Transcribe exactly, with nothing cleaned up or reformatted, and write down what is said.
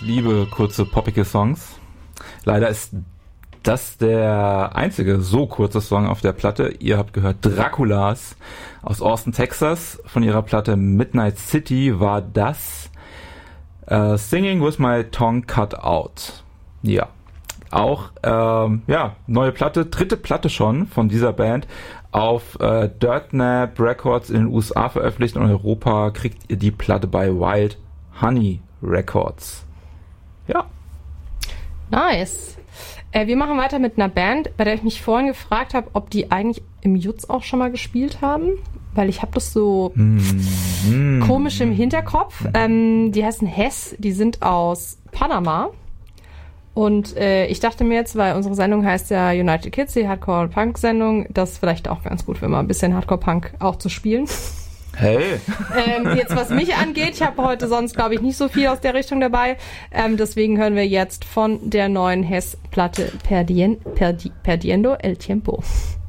liebe kurze, poppige Songs. Leider ist das der einzige so kurze Song auf der Platte. Ihr habt gehört Draculas aus Austin, Texas. Von ihrer Platte Midnight City war das uh, Singing with My Tongue Cut Out. Ja, auch ähm, ja neue Platte, dritte Platte schon von dieser Band. Auf äh, Dirtnap Records in den U S A veröffentlicht und in Europa kriegt ihr die Platte bei Wild Honey Records. Ja. Nice. Äh, wir machen weiter mit einer Band, bei der ich mich vorhin gefragt habe, ob die eigentlich im Jutz auch schon mal gespielt haben, weil ich habe das so mm. komisch im Hinterkopf. Ähm, die heißen Hess, die sind aus Panama. Und äh, ich dachte mir jetzt, weil unsere Sendung heißt ja United Kids, die Hardcore-Punk-Sendung, das ist vielleicht auch ganz gut, wenn mal ein bisschen Hardcore-Punk auch zu spielen. Hey! ähm, jetzt, was mich angeht, ich habe heute sonst, glaube ich, nicht so viel aus der Richtung dabei. Ähm, deswegen hören wir jetzt von der neuen Hess-Platte Perdien, Perdi, Perdiendo el Tiempo.